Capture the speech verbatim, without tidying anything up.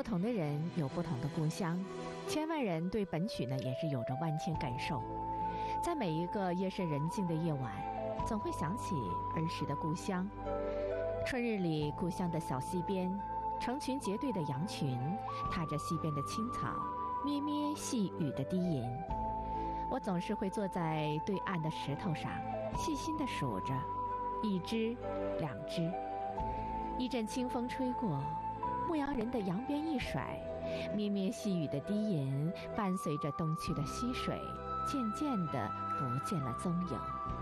同的人有不同的故乡，千万人对本曲呢也是有着万千感受。在每一个夜深人静的夜晚，总会想起儿时的故乡。春日里，故乡的小溪边，成群结队的羊群踏着溪边的青草，咩咩细语的低吟。我总是会坐在对岸的石头上，细心地数着，一只，两只。一阵清风吹过，牧羊人的扬鞭一甩，咩咩细语的低吟伴随着东去的溪水，渐渐地不见了踪影。